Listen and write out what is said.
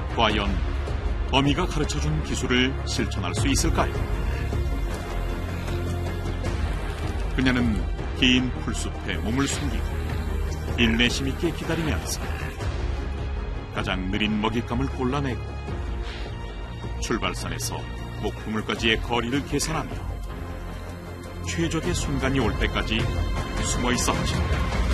과연 어미가 가르쳐준 기술을 실천할 수 있을까요? 그녀는 긴 풀숲에 몸을 숨기고 인내심 있게 기다리면서 가장 느린 먹잇감을 골라내고 출발선에서 목표물까지의 거리를 계산하며 최적의 순간이 올 때까지 숨어 있었지.